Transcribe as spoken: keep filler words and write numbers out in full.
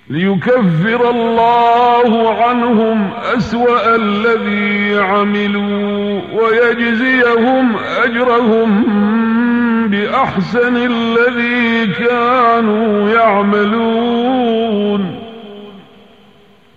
ليكفر الله عنهم أسوأ الذي عملوا ويجزيهم أجرهم بأحسن الذي كانوا